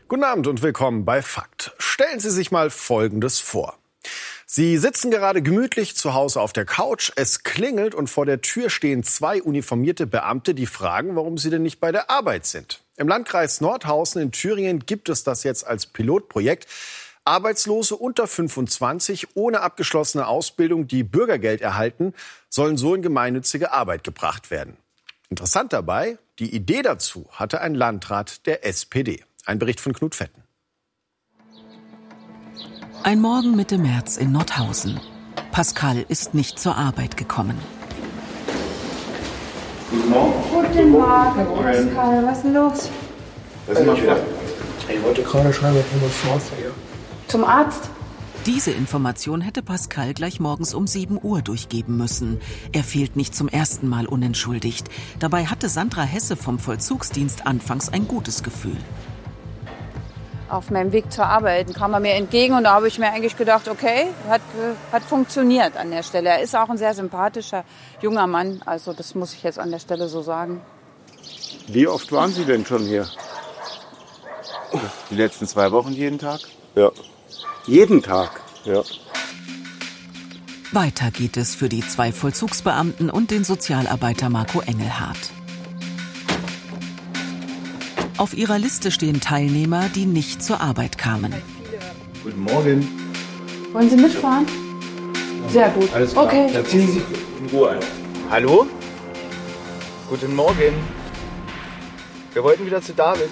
Guten Abend und willkommen bei Fakt. Stellen Sie sich mal Folgendes vor. Sie sitzen gerade gemütlich zu Hause auf der Couch, es klingelt und vor der Tür stehen zwei uniformierte Beamte, die fragen, warum Sie denn nicht bei der Arbeit sind. Im Landkreis Nordhausen in Thüringen gibt es das jetzt als Pilotprojekt. Arbeitslose unter 25 ohne abgeschlossene Ausbildung, die Bürgergeld erhalten, sollen so in gemeinnützige Arbeit gebracht werden. Interessant dabei, die Idee dazu hatte ein Landrat der SPD. Ein Bericht von Knut Fetten. Ein Morgen Mitte März in Nordhausen. Pascal ist nicht zur Arbeit gekommen. Guten Morgen. Guten Morgen, Pascal. Was ist denn los? Was ist wieder? Ich wollte gerade schreiben, ich muss zum Arzt hier. Zum Arzt? Diese Information hätte Pascal gleich morgens um 7 Uhr durchgeben müssen. Er fehlt nicht zum ersten Mal unentschuldigt. Dabei hatte Sandra Hesse vom Vollzugsdienst anfangs ein gutes Gefühl. Auf meinem Weg zur Arbeit kam er mir entgegen und da habe ich mir eigentlich gedacht, okay, hat funktioniert an der Stelle. Er ist auch ein sehr sympathischer junger Mann, also das muss ich jetzt an der Stelle so sagen. Wie oft waren Sie denn schon hier? Die letzten 2 Wochen jeden Tag? Ja. Jeden Tag? Ja. Weiter geht es für die 2 Vollzugsbeamten und den Sozialarbeiter Marco Engelhardt. Auf ihrer Liste stehen Teilnehmer, die nicht zur Arbeit kamen. Guten Morgen. Wollen Sie mitfahren? Sehr gut. Alles klar. Okay. Dann ziehen Sie sich in Ruhe ein. Hallo? Guten Morgen. Wir wollten wieder zu David.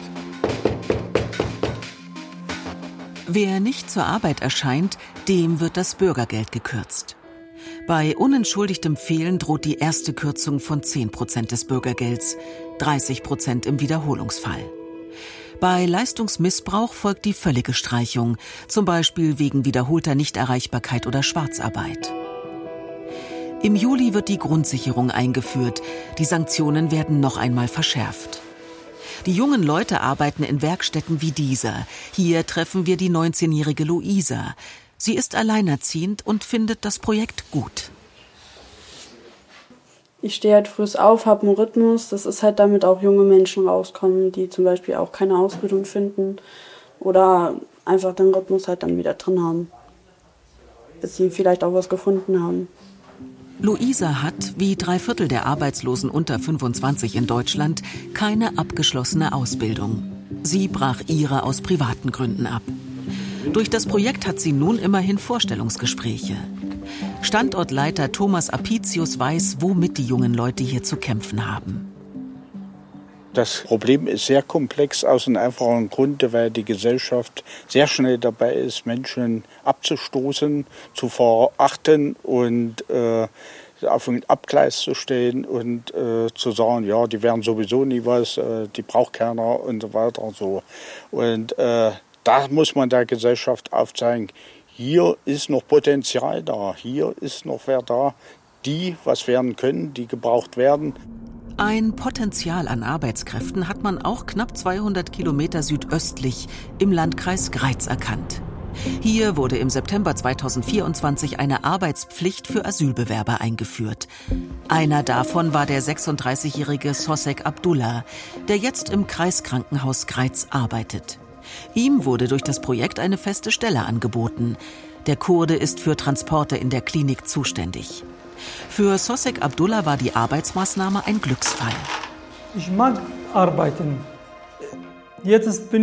Wer nicht zur Arbeit erscheint, dem wird das Bürgergeld gekürzt. Bei unentschuldigtem Fehlen droht die erste Kürzung von 10% des Bürgergelds, 30% im Wiederholungsfall. Bei Leistungsmissbrauch folgt die völlige Streichung, zum Beispiel wegen wiederholter Nichterreichbarkeit oder Schwarzarbeit. Im Juli wird die Grundsicherung eingeführt. Die Sanktionen werden noch einmal verschärft. Die jungen Leute arbeiten in Werkstätten wie dieser. Hier treffen wir die 19-jährige Luisa. Sie ist alleinerziehend und findet das Projekt gut. Ich stehe halt früh auf, habe einen Rhythmus. Das ist halt, damit auch junge Menschen rauskommen, die zum Beispiel auch keine Ausbildung finden oder einfach den Rhythmus halt dann wieder drin haben, bis sie vielleicht auch was gefunden haben. Luisa hat, wie 3/4 der Arbeitslosen unter 25 in Deutschland, keine abgeschlossene Ausbildung. Sie brach ihre aus privaten Gründen ab. Durch das Projekt hat sie nun immerhin Vorstellungsgespräche. Standortleiter Thomas Apicius weiß, womit die jungen Leute hier zu kämpfen haben. Das Problem ist sehr komplex aus einem einfachen Grund, weil die Gesellschaft sehr schnell dabei ist, Menschen abzustoßen, zu verachten und auf ein Abgleis zu stellen und zu sagen, ja, die werden sowieso nie was, die braucht keiner und so weiter und so. Und da muss man der Gesellschaft aufzeigen, hier ist noch Potenzial da, hier ist noch wer da, die was werden können, die gebraucht werden. Ein Potenzial an Arbeitskräften hat man auch knapp 200 Kilometer südöstlich im Landkreis Greiz erkannt. Hier wurde im September 2024 eine Arbeitspflicht für Asylbewerber eingeführt. Einer davon war der 36-jährige Sosek Abdullah, der jetzt im Kreiskrankenhaus Greiz arbeitet. Ihm wurde durch das Projekt eine feste Stelle angeboten. Der Kurde ist für Transporte in der Klinik zuständig. Für Sosek Abdullah war die Arbeitsmaßnahme ein Glücksfall. Ich mag arbeiten. Jetzt bin